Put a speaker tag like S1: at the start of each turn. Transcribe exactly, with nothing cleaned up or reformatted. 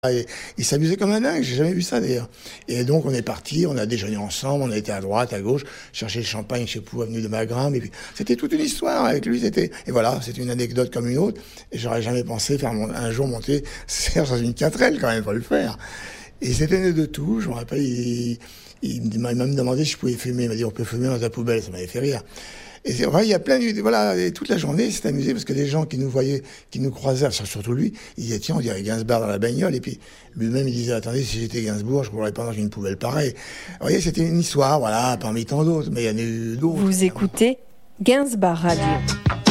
S1: Et il s'amusait comme un dingue, j'ai jamais vu ça d'ailleurs. Et donc on est parti, on a déjeuné ensemble, on a été à droite, à gauche, chercher le champagne chez Pou, avenue de Magrain. Et puis c'était toute une histoire avec lui. C'était et voilà, c'était une anecdote comme une autre. Et j'aurais jamais pensé faire mon... un jour monter Serge dans une quatre-elle quand même, pour le faire. Et c'était né de tout. Je me rappelle, il, il m'a même demandé si je pouvais fumer. Il m'a dit on peut fumer dans ta poubelle, ça m'avait fait rire. Et c'est vrai, il y a plein de... Voilà, et toute la journée, c'est amusé parce que les gens qui nous voyaient, qui nous croisaient, surtout lui, ils disaient, tiens, on dirait Gainsbourg dans la bagnole. Et puis, lui-même, il disait, attendez, si j'étais Gainsbourg, je ne courrais pas dans une poubelle pareille. Vous voyez, c'était une histoire, voilà, parmi tant d'autres, mais il y en a eu d'autres.
S2: Vous écoutez Gainsbourg Radio.